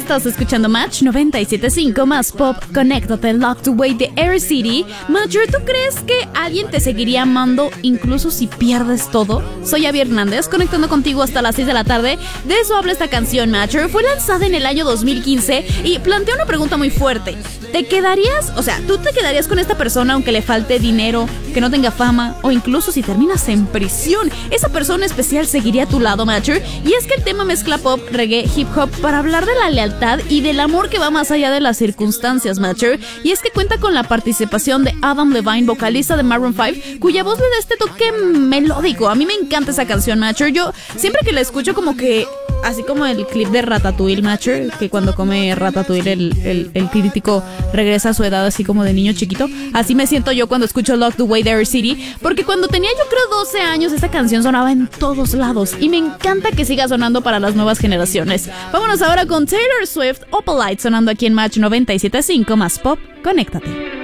Estás escuchando Match 97.5 más pop. Conéctate, Locked Away de Air City. Matcher, ¿tú crees que alguien te seguiría amando incluso si pierdes todo? Soy Abby Hernández, conectando contigo hasta las 6 de la tarde. De eso habla esta canción, Matcher. Fue lanzada en el año 2015 y plantea una pregunta muy fuerte. ¿Te quedarías, tú te quedarías con esta persona aunque le falte dinero, que no tenga fama, o incluso si terminas en prisión? ¿Esa persona especial seguiría a tu lado, Matcher? Y es que el tema mezcla pop, reggae, hip hop para hablar de la lealtad y del amor que va más allá de las circunstancias, Matcher. Y es que cuenta con la participación de Adam Levine, vocalista de Maroon 5, cuya voz le da este toque melódico. A mí me encanta esa canción, Matcher. Yo siempre que la escucho como que... Así como el clip de Ratatouille, Matcher, que cuando come Ratatouille el crítico regresa a su edad así como de niño chiquito. Así me siento yo cuando escucho Locked Away de Air City, porque cuando tenía yo creo 12 años esta canción sonaba en todos lados y me encanta que siga sonando para las nuevas generaciones. Vámonos ahora con Taylor Swift, Opalite, sonando aquí en Match 97.5 más pop. Conéctate.